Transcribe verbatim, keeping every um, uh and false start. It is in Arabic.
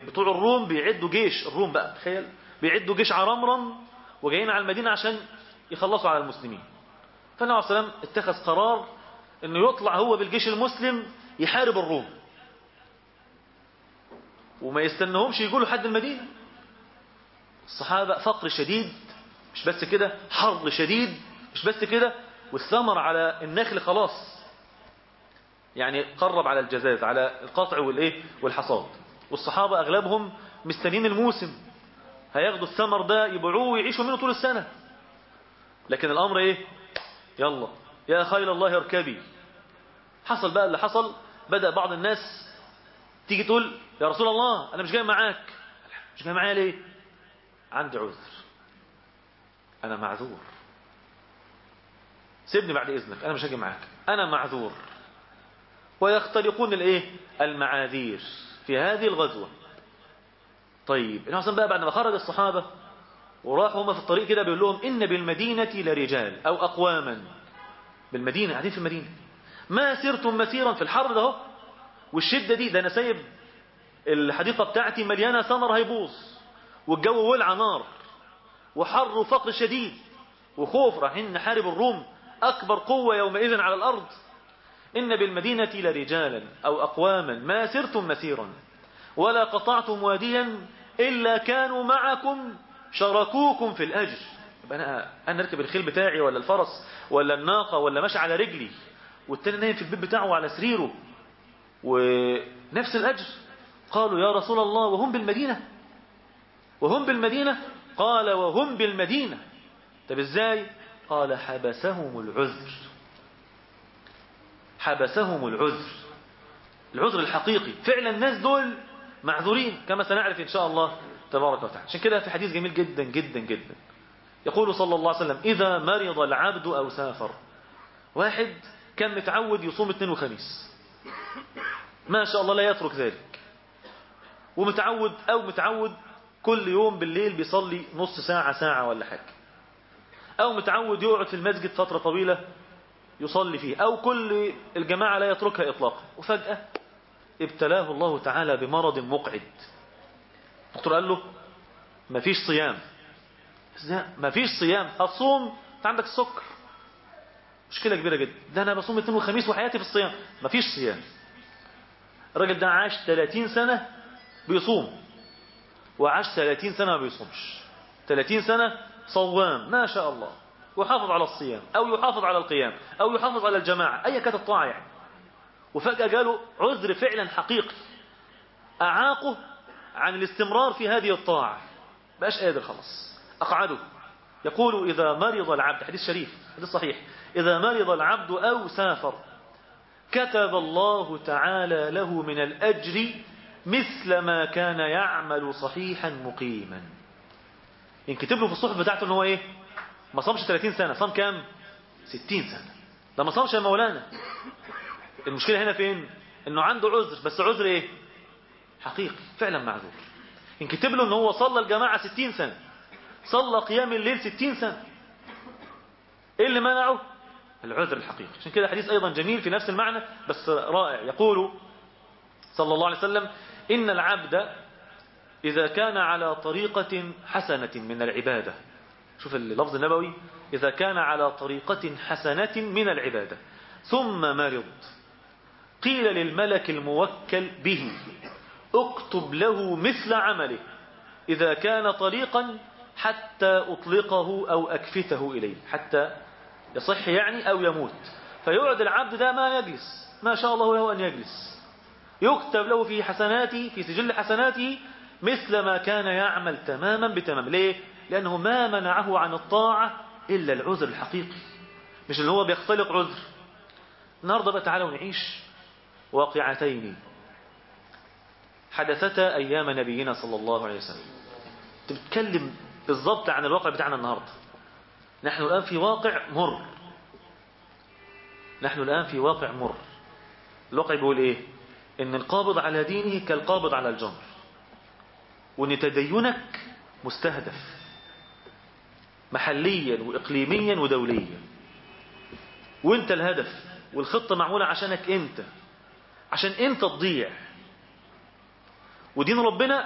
بتوع الروم بيعدوا جيش، الروم بقى تخيل بيعدوا جيش عرمرم وجايين على المدينة عشان يخلصوا على المسلمين. فالنبي عليه الصلاة والسلام اتخذ قرار انه يطلع هو بالجيش المسلم يحارب الروم وما يستنهمش يقولوا حد المدينة. الصحابة فقر شديد، مش بس كده حر شديد، مش بس كده، والثمر على النخل خلاص يعني قرب على الجزاز، على القطع والايه والحصاد، والصحابة اغلبهم مستنين الموسم هياخدوا الثمر ده يبيعوه ويعيشوا منه طول السنة. لكن الامر ايه؟ يلا يا خيل الله اركبي. حصل بقى اللي حصل، بدأ بعض الناس تيجي تقول يا رسول الله انا مش جاي معاك. مش جاي معايا ليه؟ عندي عذر، انا معذور، سيبني بعد اذنك انا مش هاجي معاك انا معذور. ويختلقون الايه المعاذير في هذه الغزوة. طيب النبي بقى بعد ما خرج الصحابة وراحوا هم في الطريق كده بيقول لهم إن بالمدينة لرجال أو أقواما، بالمدينة قاعدين في المدينة ما سرتم مسيرا في الحر ده والشدة دي، ده أنا سايب الحديقة بتاعتي مليانة ثمر هيبوظ والجو ولع نار وحر وفقر شديد وخوف، رايحين نحارب الروم أكبر قوة يومئذ على الأرض. إن بالمدينة لرجالا أو أقواما ما سرتم مسيرا ولا قطعتم واديا إلا كانوا معكم شاركوكم في الأجر. يبقى أنا أنا أركب الخيل بتاعي ولا الفرس ولا الناقة ولا ماشي على رجلي والتاني نايم في البيت بتاعه على سريره ونفس الأجر. قالوا يا رسول الله وهم بالمدينة؟ وهم بالمدينة؟ قال وهم بالمدينة. طب إزاي؟ قال حبسهم العذر، حبسهم العذر، العذر الحقيقي. فعلا الناس دول معذورين كما سنعرف إن شاء الله تبارك وتعالى. عشان كده في حديث جميل جدا جدا جدا يقول صلى الله عليه وسلم إذا مرض العبد أو سافر. واحد كان متعود يصوم اثنين وخميس ما شاء الله لا يترك ذلك، ومتعود أو متعود كل يوم بالليل بيصلي نص ساعة ساعة ولا حاجة، أو متعود يقعد في المسجد فترة طويلة يصلي فيه، أو كل الجماعة لا يتركها إطلاقا، وفجأة ابتلاه الله تعالى بمرض مقعد. الدكتور قال له مفيش صيام. مفيش صيام، هتصوم انت عندك السكر، مشكلة كبيرة جدا. ده أنا بصوم اثنين وخميس وحياتي في الصيام. مفيش صيام. الراجل ده عاش ثلاثين سنة بيصوم وعاش ثلاثين سنة ما بيصومش، ثلاثين سنة صوام ما شاء الله ويحافظ على الصيام أو يحافظ على القيام أو يحافظ على الجماعة أي كانت الطاعة يعني، وفجأة جاله عذر فعلا حقيقي أعاقه عن الاستمرار في هذه الطاعة، بقاش قادر خلاص أقعده. يقول إذا مرض العبد، حديث شريف حديث صحيح، إذا مرض العبد أو سافر كتب الله تعالى له من الأجر مثل ما كان يعمل صحيحا مقيما. ينكتب له في الصحف بتاعته ان هو ايه؟ ما صامش ثلاثين سنة، صام كام؟ ستين سنة. ده ما صامش يا مولانا. المشكلة هنا فين؟ انه عنده عذر، بس عذر ايه؟ حقيقي فعلا معذور. ينكتب له ان هو صلى الجماعة ستين سنة، صلى قيام الليل ستين سنة. ايه اللي منعه؟ العذر الحقيقي. عشان كده حديث ايضا جميل في نفس المعنى بس رائع، يقول صلى الله عليه وسلم إن العبد إذا كان على طريقة حسنة من العبادة، شوف اللفظ النبوي، إذا كان على طريقة حسنة من العبادة ثم مرض قيل للملك الموكل به اكتب له مثل عمله إذا كان طريقا حتى أطلقه أو أكفته إليه، حتى يصح يعني أو يموت. فيقعد العبد ده ما يجلس، ما شاء الله له أن يجلس، يكتب له في حسناته في سجل حسناته مثل ما كان يعمل تماما بتمام. ليه؟ لأنه ما منعه عن الطاعة إلا العذر الحقيقي، مش اللي هو بيختلق عذر. النهاردة بقى تعالوا نعيش واقعتين حدثتا أيام نبينا صلى الله عليه وسلم. تتكلم بالضبط عن الواقع بتاعنا النهاردة. نحن الآن في واقع مر، نحن الآن في واقع مر. الواقع بيقول إيه؟ إن القابض على دينه كالقابض على الجمر، وإن تدينك مستهدف محليا وإقليميا ودوليا، وإنت الهدف، والخطة معمولة عشانك إنت، عشان إنت تضيع، ودين ربنا